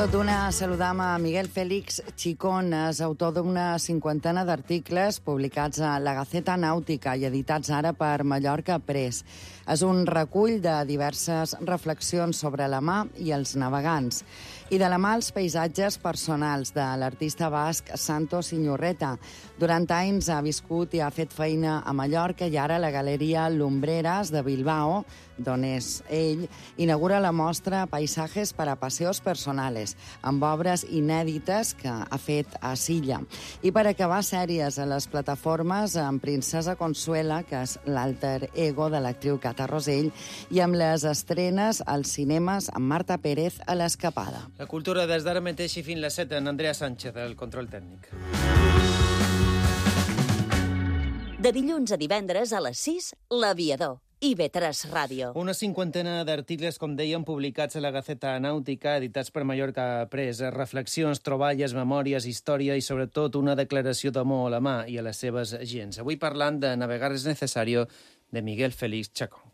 Tot d'una saludam a Miguel Félix Chicón, és autor d'una cinquantena d'articles publicats a la Gaceta Nàutica i editats ara per Mallorca Press. És un recull de diverses reflexions sobre la mar i els navegants i de la mà els paisatges personals de l'artista basc Santos Iñurreta. Durant anys ha viscut i ha fet feina a Mallorca i ara la Galeria Lumbreras de Bilbao, d'on és ell, inaugura la mostra Paisajes para Paseos Personales, amb obres inèdites que ha fet a Silla. I per acabar, sèries a les plataformes amb Princesa Consuela, que és l'alter ego de l'actriu Cata Rosell, i amb les estrenes als cinemes amb Marta Pérez a l'Escapada. La cultura des d'ara mateix i fins les 7 en Andrea Sánchez, el control tècnic. De dilluns a divendres a les 6, L'Aviador. IB3 Ràdio. Una cinquantena d'articles, com dèiem, publicats a la Gaceta Nàutica, editats per Mallorca Press. Reflexions, troballes, memòries, història i, sobretot, una declaració d'amor a la mar i a les seves gents. Avui parlant de Navegar és necesario, de Miguel Félix Chicón.